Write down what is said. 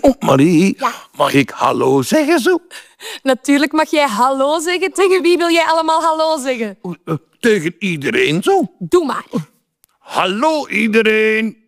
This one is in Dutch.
Oh, Marie, Ja. mag ik hallo zeggen zo? Natuurlijk mag jij hallo zeggen. Tegen wie wil jij allemaal hallo zeggen? Tegen iedereen zo? Doe maar. Hallo iedereen.